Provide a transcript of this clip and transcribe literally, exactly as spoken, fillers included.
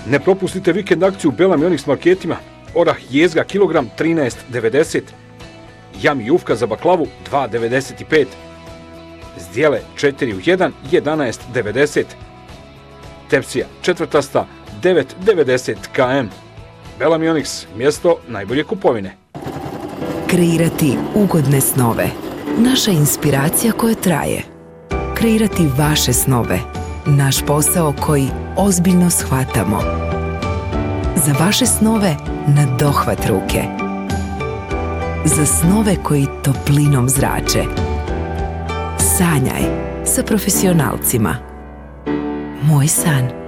Ne propustite vikend akciju u Bela Mionix marketima. Orah jezga kilogram trinaest devedeset. Jam jufka za baklavu dva devedeset pet. Zdjele četiri u jedan jedanaest devedeset. Tepsija četvrtasta devet devedeset km. Bela Mionix, mjesto najbolje kupovine. Kreirati ugodne snove. Naša inspiracija koja traje. Kreirati vaše snove. Naš posao koji ozbiljno shvatamo. Za vaše snove na dohvat ruke. Za snove koji toplinom zrače. Sanjaj sa profesionalcima. Moj san.